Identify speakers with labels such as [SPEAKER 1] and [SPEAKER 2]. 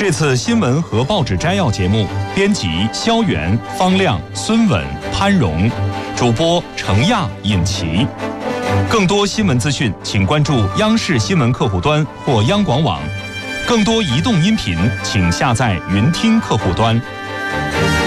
[SPEAKER 1] 这次新闻和报纸摘要节目，编辑肖远、方亮、孙稳、潘荣，主播程亚、尹奇。更多新闻资讯，请关注央视新闻客户端或央广网。更多移动音频，请下载云听客户端。